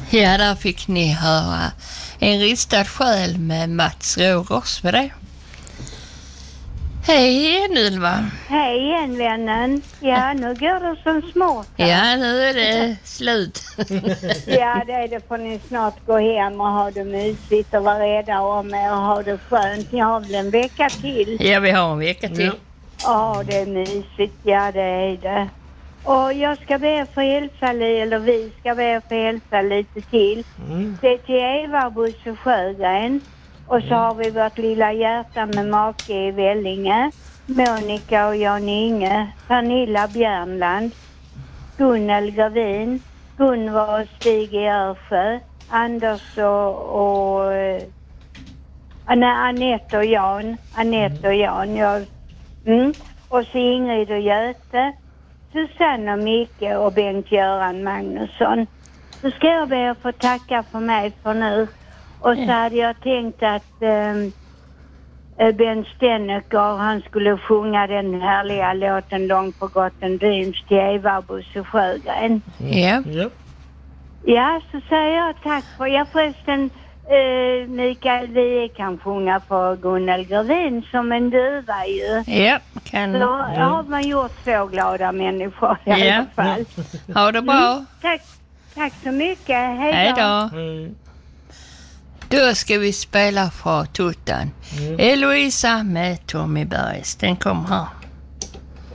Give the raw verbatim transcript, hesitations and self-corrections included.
Ja, där fick ni höra En ristad själ med Mats Rågårs med det. Hej igen, Ylva. Hej igen, vännen. Ja, nu går det som smart. Ja, nu är det slut. Ja, det är det. Får ni snart gå hem och ha det mysigt och vara rädda om er och ha det skönt. Ni har väl en vecka till? Ja, vi har en vecka till. Ja, oh, det är mysigt. Ja, det är det. Och jag ska be för hälsa, eller vi ska be för hälsa lite till. Mm. Det är till Eva Bosse Sjögren. Och så har vi vårt lilla hjärta med make i Vällinge. Monica och Jan Inge. Pernilla Bjärnland. Gunnel Gravin. Gunvar och Stig i Örsjö. Anders och... och nej, Anette och Jan. Anette och Jan. Jag, mm. Och så Ingrid och Göte. Susanne och Micke och Bengt-Göran Magnusson. Så ska jag be att få tacka för mig för nu. Och så hade jag tänkt att äh, Ben Stennecker, han skulle sjunga den härliga låten Långt på Gotten Dreams till Eva Bosse Sjögren. Ja. Ja. Ja, så säger jag tack för. Jag förresten, äh, Mikael, vi kan sjunga för Gunnel Gravin som en duva ju. Ja, kan. Så har man gjort två glada människor i Ja. alla fall. Ha det bra. Mm, tack, tack så mycket. Hej då. Hej då. Hej. Då ska vi spela för Tuttan. Mm. Eloisa med Tommy Bergs. Den kommer här.